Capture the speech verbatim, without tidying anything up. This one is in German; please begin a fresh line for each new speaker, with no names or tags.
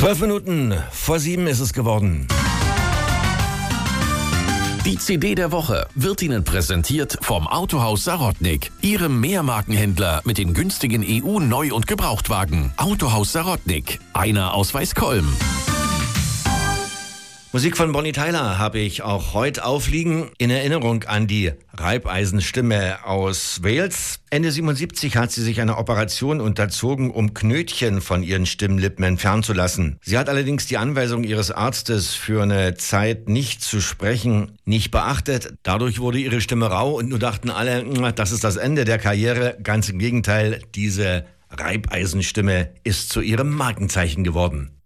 Zwölf Minuten vor sieben ist es geworden.
Die C D der Woche wird Ihnen präsentiert vom Autohaus Sarotnik, Ihrem Mehrmarkenhändler mit den günstigen E U-Neu- und Gebrauchtwagen. Autohaus Sarotnik, einer aus Weißkolm.
Musik von Bonnie Tyler habe ich auch heute aufliegen, in Erinnerung an die Reibeisenstimme aus Wales. Ende siebenundsiebzig hat sie sich einer Operation unterzogen, um Knötchen von ihren Stimmlippen entfernen zu lassen. Sie hat allerdings die Anweisung ihres Arztes, für eine Zeit nicht zu sprechen, nicht beachtet. Dadurch wurde ihre Stimme rau und nur dachten alle, das ist das Ende der Karriere. Ganz im Gegenteil, diese Reibeisenstimme ist zu ihrem Markenzeichen geworden.